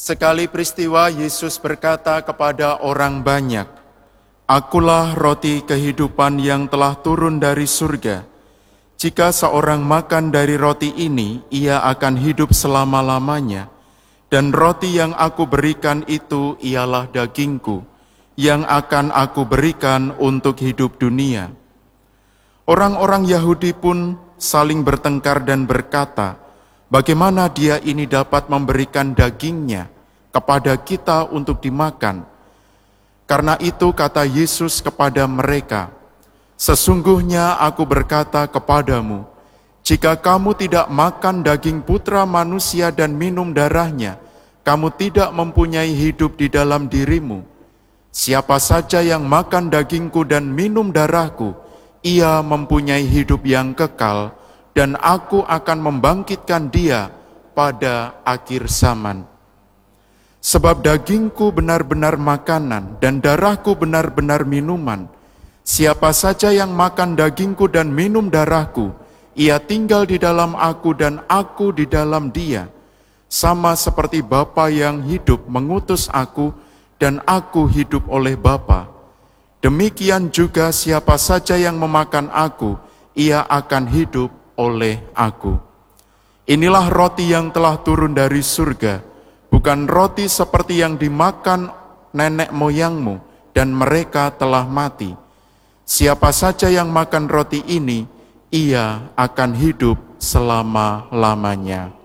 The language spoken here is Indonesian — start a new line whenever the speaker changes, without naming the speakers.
Sekali peristiwa Yesus berkata kepada orang banyak, "Akulah roti kehidupan yang telah turun dari surga. Jika seorang makan dari roti ini, ia akan hidup selama-lamanya. Dan roti yang aku berikan itu ialah dagingku, yang akan aku berikan untuk hidup dunia." Orang-orang Yahudi pun saling bertengkar dan berkata, "Bagaimana dia ini dapat memberikan dagingnya kepada kita untuk dimakan?" Karena itu kata Yesus kepada mereka, "Sesungguhnya aku berkata kepadamu, jika kamu tidak makan daging Putra Manusia dan minum darahnya, kamu tidak mempunyai hidup di dalam dirimu. Siapa saja yang makan dagingku dan minum darahku, ia mempunyai hidup yang kekal, dan aku akan membangkitkan dia pada akhir zaman. Sebab dagingku benar-benar makanan, dan darahku benar-benar minuman. Siapa saja yang makan dagingku dan minum darahku, ia tinggal di dalam aku dan aku di dalam dia. Sama seperti Bapa yang hidup mengutus aku, dan aku hidup oleh Bapa. Demikian juga siapa saja yang memakan aku, ia akan hidup oleh aku. Inilah roti yang telah turun dari surga, bukan roti seperti yang dimakan nenek moyangmu, dan mereka telah mati. Siapa saja yang makan roti ini, ia akan hidup selama-lamanya."